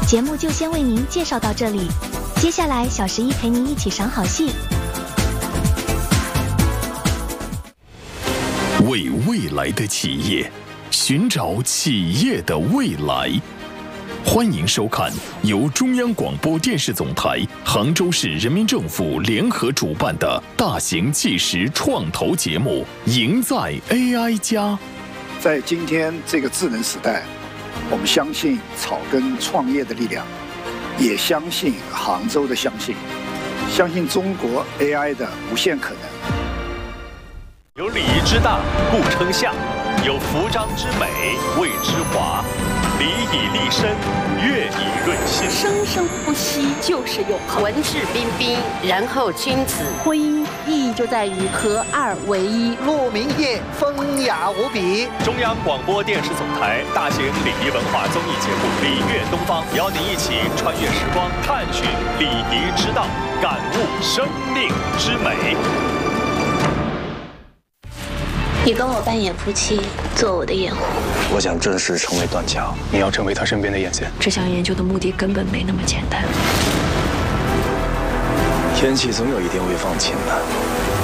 节目就先为您介绍到这里，接下来小11陪您一起赏好戏。 为未来的企业，寻找企业的未来。欢迎收看由中央广播电视总台、杭州市人民政府联合主办的大型纪实创投节目《赢在 AI 家》。 在今天这个智能时代，我们相信草根创业的力量，也相信杭州的相信中国 AI 的无限可能。 有礼仪之大，故称象；有服装之美，谓之华。礼以立身，乐以润心。 生生不息就是永恒。 文质彬彬，然后君子。 婚姻意义就在于合二为一。 鹿鸣夜，风雅无比。 中央广播电视总台大型礼仪文化综艺节目《礼乐东方》，邀您一起穿越时光，探寻礼仪之道，感悟生命之美。 你跟我扮演夫妻，做我的掩护。 我想正式成为断桥， 你要成为他身边的眼线。 这项研究的目的根本没那么简单。 天气总有一天会放晴的。